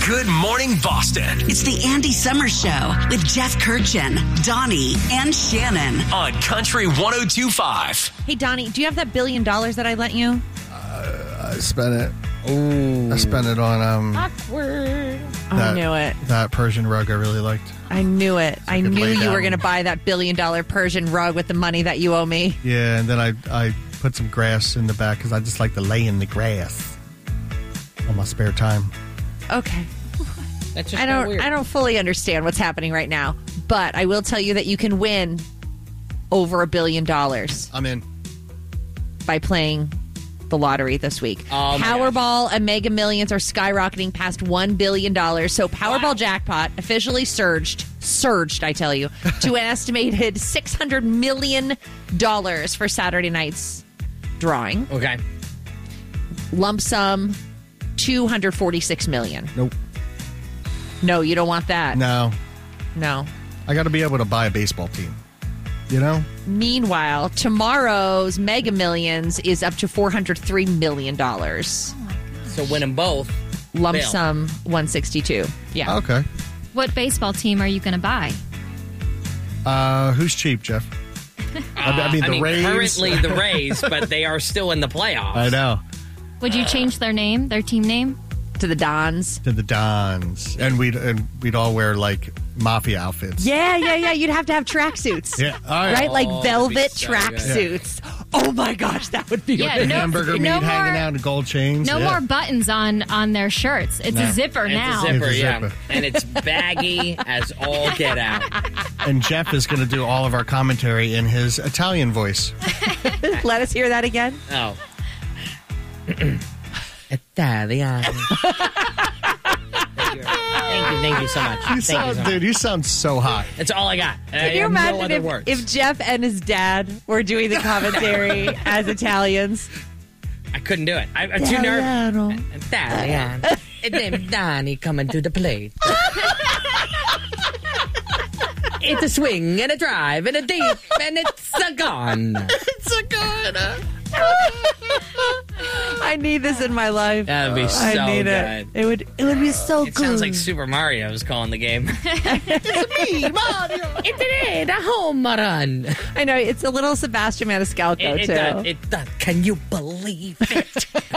Good Morning Boston. It's the Andy Summers Show with Jeff Kirchin, Donnie, and Shannon. On Country 102.5. Hey, Donnie, do you have that $1 billion that I lent you? I spent it. Ooh. I spent it on Awkward. I knew it. that Persian rug I really liked. I knew it. I could knew lay you down. were going to buy that $1 billion Persian rug with the money that you owe me. Yeah, and then I put some grass in the back because I just like to lay in the grass on my spare time. Okay. That's just I kinda weird. don't fully understand what's happening right now, but I will tell you that you can win over $1 billion I'm in. by playing the lottery this week. Oh, my Powerball and Mega Millions are skyrocketing past $1 billion. So Powerball jackpot officially surged, I tell you, to an estimated $600 million for Saturday night's drawing. Okay. Lump sum, $246 million. Nope. No, you don't want that. No. No. I got to be able to buy a baseball team. You know? Meanwhile, tomorrow's Mega Millions is up to $403 million. So win them both. Lump Bail. sum, 162. Yeah. Okay. What baseball team are you going to buy? Who's cheap, Jeff? I mean, the Rays. Currently the Rays, but they are still in the playoffs. I know. Would you change their name, their team name? To the Dons. To the Dons. And we'd all wear, like, mafia outfits. Yeah. You'd have to have tracksuits. Yeah. All right. Right? Like Oh, velvet that'd be so good. tracksuits. Oh my gosh, that would be Yeah, amazing. no- Hamburger meat no hanging more- out and gold chains. No Yeah. more buttons on their shirts. It's a zipper It's now. a zipper, It's a yeah. zipper. And it's baggy as all get out. And Jeff is going to do all of our commentary in his Italian voice. Let us hear that again. Oh. Italian. Thank you so much. Thank you so much. Dude, you sound so hot. That's all I got. Can you imagine if Jeff and his dad were doing the commentary as Italians? I couldn't do it. I'm too nervous. Italian. And then Donnie coming to the plate. It's a swing and a drive and a deep and it's a gun. It's a good. I need this in my life. That would be so I need good. it. It would be so It good. sounds like Super Mario was calling the game. It's me, Mario. It's a home run. I know it's a little Sebastian Maniscalco too. It does. Can you believe it?